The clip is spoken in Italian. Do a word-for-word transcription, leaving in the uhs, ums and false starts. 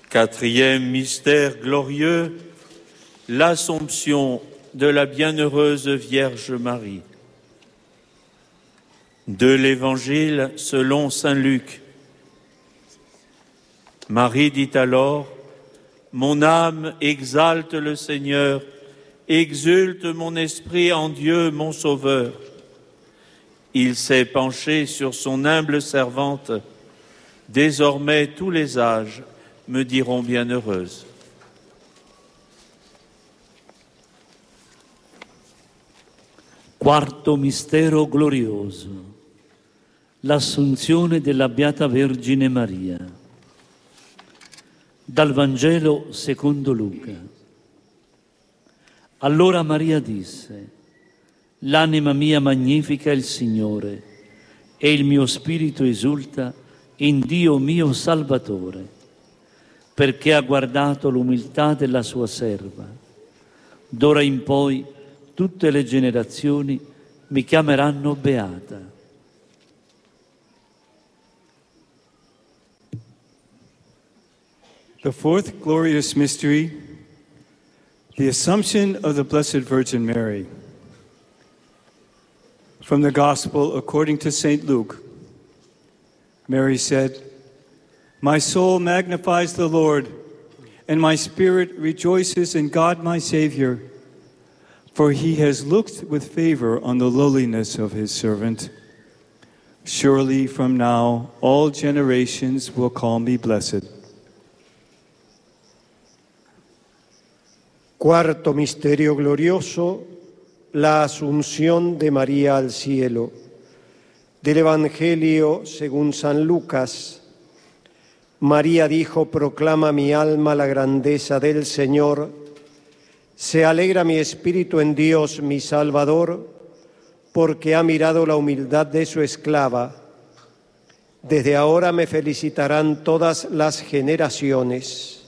Quatrième mystère glorieux, l'Assomption de la bienheureuse Vierge Marie. De l'Évangile selon saint Luc. Marie dit alors: Mon âme exalte le Seigneur, exulte mon esprit en Dieu mon Sauveur. Il s'est penché sur son humble servante. Désormais tous les âges me diront bienheureuse. Quarto mistero glorioso, l'Assunzione della Beata Vergine Maria. Dal Vangelo secondo Luca. Allora Maria disse: L'anima mia magnifica il Signore, e il mio spirito esulta in Dio mio Salvatore, perché ha guardato l'umiltà della sua serva. D'ora in poi tutte le generazioni mi chiameranno beata. The fourth glorious mystery, the Assumption of the Blessed Virgin Mary. From the Gospel according to Saint Luke. Mary said, My soul magnifies the Lord, and my spirit rejoices in God my Savior, for he has looked with favor on the lowliness of his servant. Surely from now all generations will call me blessed. Cuarto misterio glorioso, la Asunción de María al cielo. Del Evangelio según San Lucas. María dijo: Proclama mi alma la grandeza del Señor. Se alegra mi espíritu en Dios mi Salvador, porque ha mirado la humildad de su esclava. Desde ahora me felicitarán todas las generaciones.